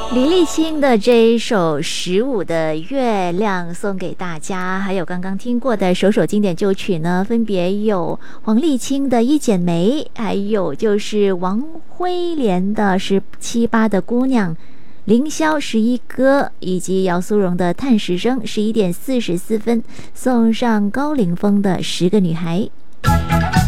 李立清的这一首15的月亮送给大家，还有刚刚听过的首经典旧曲呢，分别有黄立清的《一剪梅》，还有就是王辉莲的17、8的姑娘，凌霄11歌，以及姚苏蓉的探时声11点44分，送上高凌风的10个女孩。